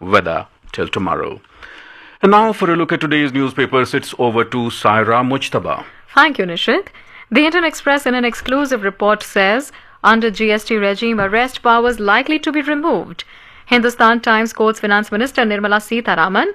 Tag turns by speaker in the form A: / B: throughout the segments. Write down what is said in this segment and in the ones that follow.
A: weather till tomorrow. And now for a look at today's newspapers, it's over to Saira Mujtaba.
B: Thank you, Nishit. The Indian Express in an exclusive report says, under GST regime, arrest powers likely to be removed. Hindustan Times quotes Finance Minister Nirmala Sitharaman,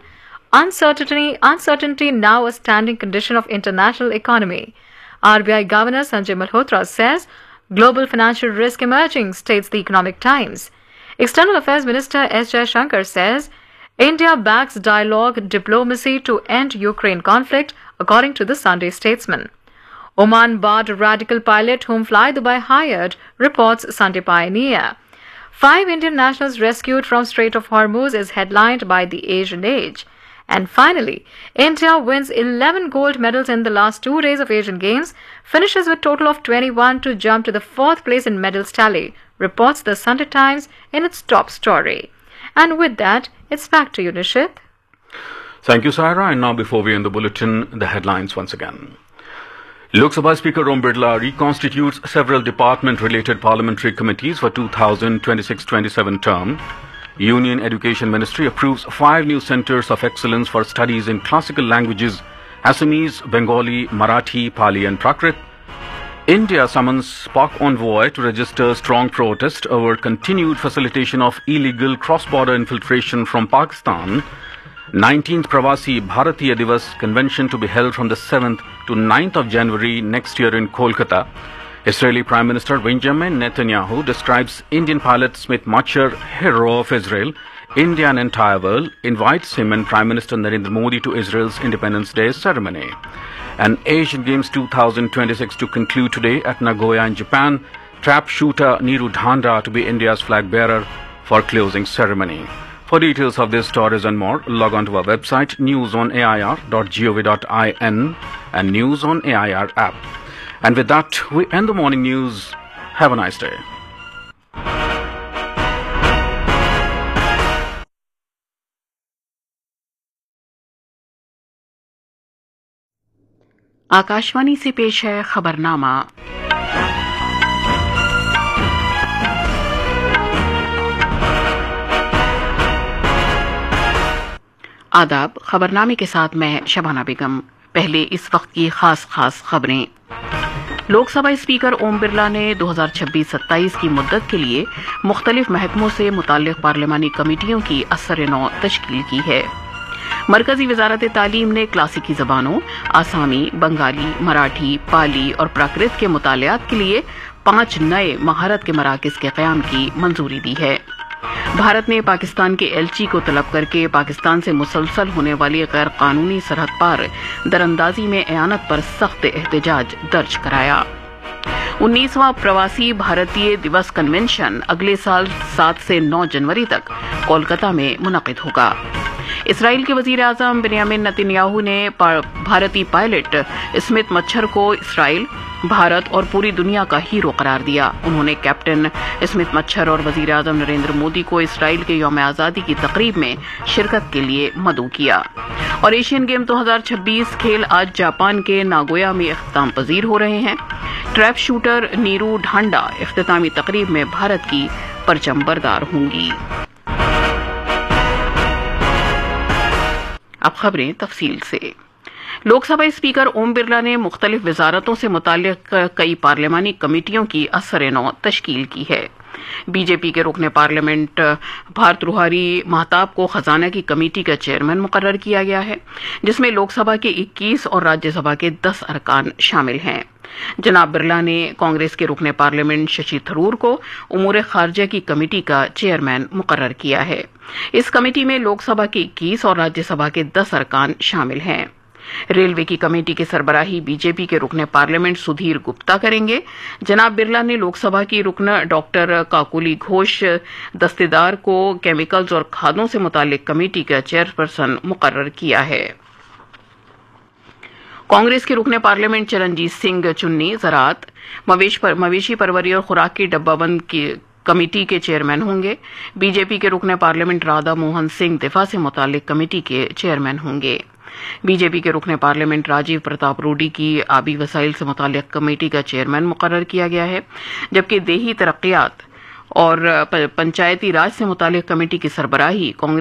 B: uncertainty now a standing condition of international economy. RBI Governor Sanjay Malhotra says, global financial risk emerging, states the Economic Times. External Affairs Minister S. Jaishankar says, India backs dialogue diplomacy to end Ukraine conflict, according to the Sunday Statesman. Oman barred radical pilot whom Fly Dubai hired, reports Sunday Pioneer. 5 Indian nationals rescued from Strait of Hormuz is headlined by the Asian Age. And finally, India wins 11 gold medals in the last 2 days of Asian Games, finishes with a total of 21 to jump to the 4th place in medals tally, reports the Sunday Times in its top story. And with that, it's back to you, Nishit.
A: Thank you, Saira. And now before we end the bulletin, the headlines once again. Lok Sabha Speaker Om Birla reconstitutes several department-related parliamentary committees for 2026-27 term. Union Education Ministry approves 5 new centres of excellence for studies in classical languages, Assamese, Bengali, Marathi, Pali and Prakrit. India summons Pak envoy to register strong protest over continued facilitation of illegal cross-border infiltration from Pakistan. 19th Pravasi Bharatiya Divas convention to be held from the 7th to 9th of January next year in Kolkata. Israeli Prime Minister Benjamin Netanyahu describes Indian pilot Smith Machar, hero of Israel. India and entire world invites him and Prime Minister Narendra Modi to Israel's Independence Day ceremony. And Asian Games 2026 to conclude today at Nagoya in Japan. Trap shooter Neeru Dhanda to be India's flag bearer for closing ceremony. For details of these stories and more, log on to our website newsonair.gov.in and News on AIR app. And with that, we end the morning news. Have a nice day.
C: Akashvani से पेश है खबरनामा। आदाब, खबरनामे के साथ मैं शबाना बेगम। पहले इस वक्त की खास खबरें। लोकसभा स्पीकर ओम बिरला ने 2026-27 की मुद्दत के लिए मुख्तलिफ महकमों से मुताल्लिक पार्लिमानी कमेटियों की असर-ए-नौ तश्कील की है। मरकजी वजारत तालीम ने क्लासिकी जबानों आसामी, बंगाली, मराठी, पाली और प्राकृत के मुतालियात के लिए 5 नए महारत के मराकज के क़याम की मंजूरी दी है। भारत ने पाकिस्तान के एलची को तलब करके पाकिस्तान से मुसलसल होने वाली गैर कानूनी सरहद पार दरअंदाजी में एयानत पर सख्त एहतजाज दर्ज कराया। 19वां प्रवासी भारतीय दिवस कन्वेंशन अगले साल 7 से 9 जनवरी तक कोलकाता में मुनक़िद होगा। इसराइल के वज़ीर आज़म बेंयामिन नेतन्याहू ने भारतीय पायलट स्मिथ मच्छर को इसराइल, भारत और पूरी दुनिया का हीरो करार दिया। उन्होंने कैप्टन स्मिथ मच्छर और वज़ीर आज़म नरेंद्र मोदी को इसराइल के यौम आज़ादी की तकरीब में शिरकत के लिए मदऊ किया। और एशियन गेम 2026 खेल आज जापान के नागोया में इख्तिताम पजीर हो रहे हैं। ट्रैप शूटर नीरू ढांडा इख्तितामी तकरीब में भारत की परचम बरदार होंगी। अब खबरें तफसील से। लोकसभा स्पीकर ओम बिरला ने मुख्तलिफ वजारतों से मुताल्लिक कई पार्लिमानी कमेटियों की असर-ए-नौ तश्कील की है। बीजेपी के रुकने पार्लियामेंट भारतृहारी महताब को खजाना की कमेटी का चेयरमैन मुकर्रर किया गया है, जिसमें लोकसभा के 21 और राज्यसभा के 10 अरकान शामिल हैं। जनाब बिरला ने कांग्रेस के रुकने पार्लियामेंट शशि थरूर को उमूर खारजा की कमेटी का चेयरमैन मुकर्रर किया है। इस कमेटी में लोकसभा के 21 और राज्यसभा के 10 अरकान शामिल हैं। रेलवे की कमेटी की सरबराही बीजेपी के रुकने पार्लियामेंट सुधीर गुप्ता करेंगे। जनाब बिरला ने लोकसभा की रुकन डॉक्टर काकुली घोष दस्तेदार को केमिकल्स और खादों से मुताल्लिक कमेटी का चेयरपर्सन मुकर्रर किया है। कांग्रेस के रुकने पार्लियामेंट चरणजीत सिंह चुन्नी ज़राअत, मवेशी परवरी और खुराक की डब्बाबंद की कमेटी के चेयरमैन होंगे। बीजेपी के रुकने पार्लियामेंट राधा मोहन सिंह दिफा से मुताल्लिक कमेटी के चेयरमैन होंगे। बीजेपी के रुकने पार्लियामेंट राजीव प्रताप रूडी की आबी वसाइल से मुताल्लिक कमेटी का चेयरमैन मुकर्रर किया गया है, जबकि देही तरक्कियात और पंचायती राज से मुताल्लिक कमेटी की सरबराही कांग्रेस